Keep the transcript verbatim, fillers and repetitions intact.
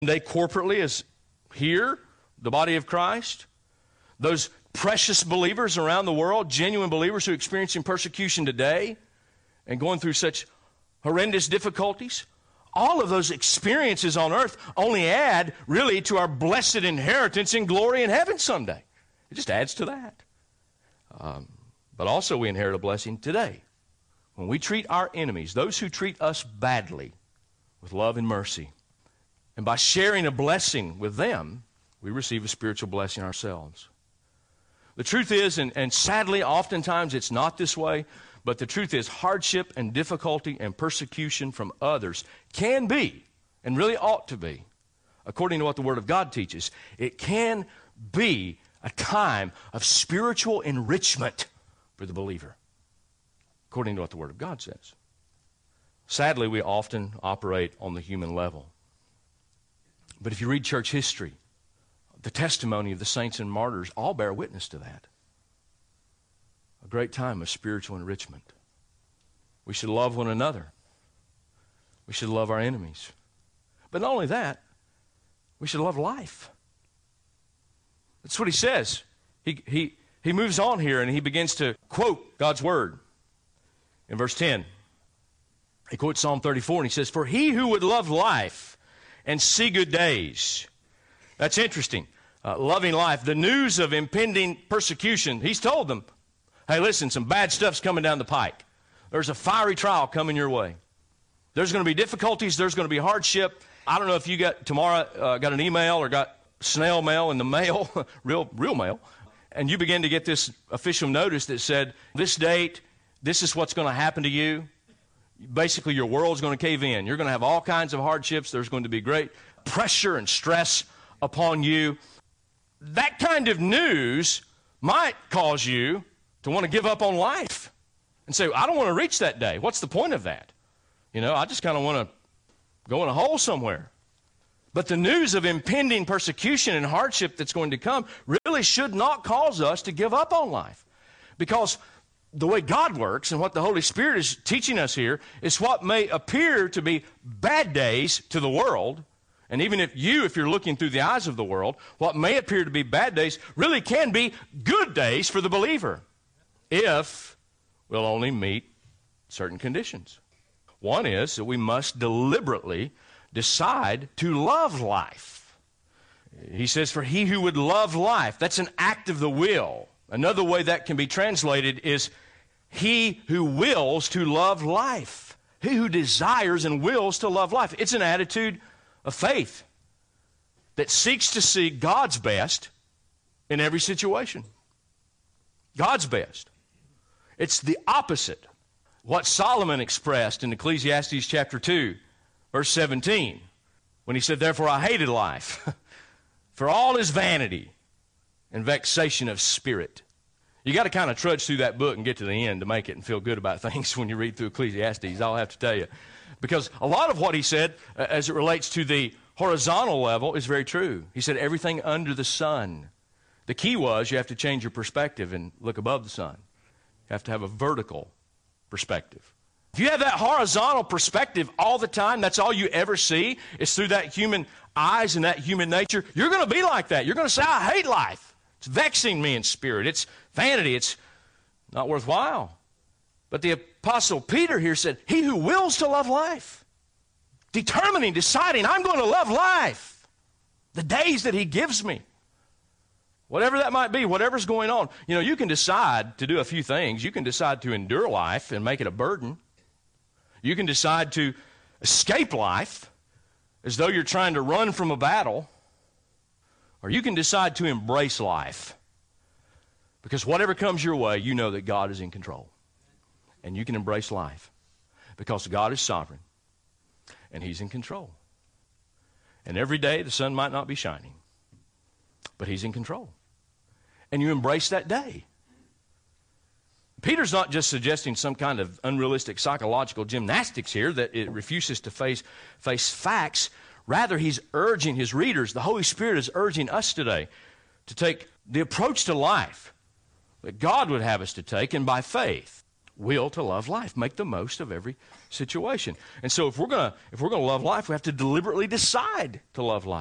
They corporately as here, the body of Christ, those precious believers around the world, genuine believers who are experiencing persecution today and going through such horrendous difficulties, all of those experiences on earth only add really to our blessed inheritance in glory in heaven someday. It just adds to that. Um, but also we inherit a blessing today. When we treat our enemies, those who treat us badly, with love and mercy, and by sharing a blessing with them, we receive a spiritual blessing ourselves. The truth is, and, and sadly, oftentimes it's not this way, but the truth is hardship and difficulty and persecution from others can be, and really ought to be, according to what the Word of God teaches, it can be a time of spiritual enrichment for the believer, according to what the Word of God says. Sadly, we often operate on the human level. But if you read church history, the testimony of the saints and martyrs all bear witness to that. A great time of spiritual enrichment. We should love one another. We should love our enemies. But not only that, we should love life. That's what he says. He, he, he moves on here and he begins to quote God's word. In verse ten, he quotes Psalm thirty-four and he says, "For he who would love life and see good days." That's interesting. Uh, loving life. The news of impending persecution, he's told them, hey, listen, some bad stuff's coming down the pike. There's a fiery trial coming your way. There's going to be difficulties. There's going to be hardship. I don't know if you got tomorrow uh, got an email or got snail mail in the mail, real, real mail, and you begin to get this official notice that said, this date, this is what's going to happen to you. Basically, your world's going to cave in. You're going to have all kinds of hardships. There's going to be great pressure and stress upon you. That kind of news might cause you to want to give up on life and say, I don't want to reach that day. What's the point of that? You know, I just kind of want to go in a hole somewhere. But the news of impending persecution and hardship that's going to come really should not cause us to give up on life. Because the way God works and what the Holy Spirit is teaching us here is what may appear to be bad days to the world. And even if you, if you're looking through the eyes of the world, what may appear to be bad days really can be good days for the believer if we'll only meet certain conditions. One is that we must deliberately decide to love life. He says, for he who would love life, that's an act of the will. Another way that can be translated is he who wills to love life. He who desires and wills to love life. It's an attitude of faith that seeks to see God's best in every situation. God's best. It's the opposite. What Solomon expressed in Ecclesiastes chapter two, verse seventeen, when he said, therefore I hated life, for all is vanity and vexation of spirit. You got to kind of trudge through that book and get to the end to make it and feel good about things when you read through Ecclesiastes, I'll have to tell you. Because a lot of what he said, uh, as it relates to the horizontal level, is very true. He said everything under the sun. The key was you have to change your perspective and look above the sun. You have to have a vertical perspective. If you have that horizontal perspective all the time, that's all you ever see, is through that human eyes and that human nature, you're going to be like that. You're going to say, I hate life. It's vexing me in spirit. It's vanity. It's not worthwhile. But the Apostle Peter here said, he who wills to love life, determining, deciding, I'm going to love life, the days that he gives me, whatever that might be, whatever's going on. You know, you can decide to do a few things. You can decide to endure life and make it a burden. You can decide to escape life as though you're trying to run from a battle. Or you can decide to embrace life. Because whatever comes your way, you know that God is in control. And you can embrace life because God is sovereign and he's in control. And every day the sun might not be shining, but he's in control. And you embrace that day. Peter's not just suggesting some kind of unrealistic psychological gymnastics here that it refuses to face, face facts. Rather, he's urging his readers, the Holy Spirit is urging us today to take the approach to life that God would have us to take, and by faith, will to love life, make the most of every situation. And so if we're going to if we're going to love life, we have to deliberately decide to love life.